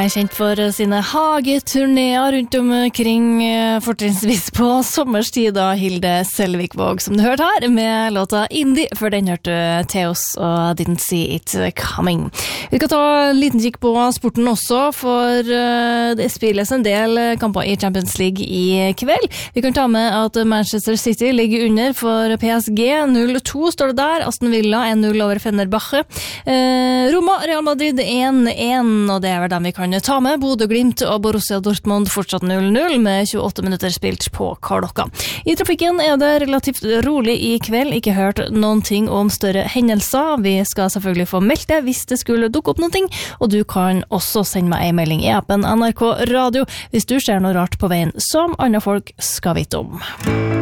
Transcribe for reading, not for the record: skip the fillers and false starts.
kjent for sine hageturnéer rundt omkring, fortrinnsvis på sommerstid, da Hilde Selvikvåg, som du hørte her, med låta Indie, før den hørte Theos og Didn't See It Coming. Vi skal ta en liten kikk på sporten også, for det spilles en del kamper i Champions League i kveld. Vi kan ta med at Manchester City ligger under for PSG, 0-2 står det der, Aston Villa 1-0 over Fenerbahce, Roma, Real Madrid 1-1, og det er vel dem vi kan ta med. Bodø Glimt og Borussia Dortmund fortsatt 0-0 med 28 minutter spilt på klokka. I trafikken er det relativt rolig i kveld, ikke hørt noen ting om større hendelser. Vi skal selvfølgelig få meldt det hvis det skulle dukke opp noen ting, og du kan også sende meg en melding i appen NRK Radio hvis du ser noe rart på veien som andre folk skal vite om.